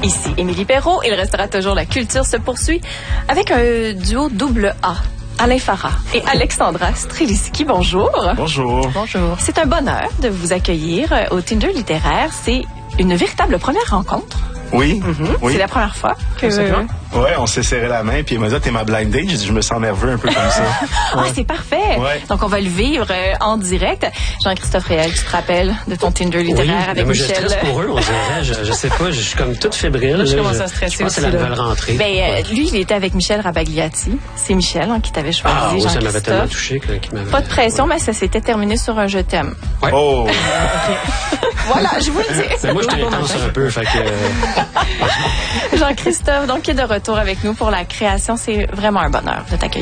Ici Émilie Perrault et il restera toujours la culture se poursuit avec un duo double A. Alain Farah et Alexandra Streliski. Bonjour. Bonjour. Bonjour. C'est un bonheur de vous accueillir au Tinder littéraire. C'est une véritable première rencontre. Oui. Oui. C'est la première fois que... Ouais, on s'est serré la main, puis il m'a dit, t'es ma blind date. J'ai dit, je me sens nerveux un peu comme ça. Ah, c'est parfait. Ouais. Donc, on va le vivre en direct. Jean-Christophe Réal, tu te rappelles de ton Tinder littéraire avec moi, Michel? Je stresse pour eux, on dirait. Je sais pas, je suis comme toute fébrile. Je commence à stresser je pense que c'est aussi, la nouvelle rentrée. Lui, il était avec Michel Rabagliati. C'est Michel qui t'avait choisi, oui, ça m'avait tellement Jean-Christophe. touché. Pas de pression, mais ça s'était terminé sur un « je t'aime ». Ouais. Oh! Voilà, je vous le dis. Moi, je t'intense un peu, fait que... Jean-Christophe, donc, qui est de retour avec nous pour la création. C'est vraiment un bonheur de t'accueillir.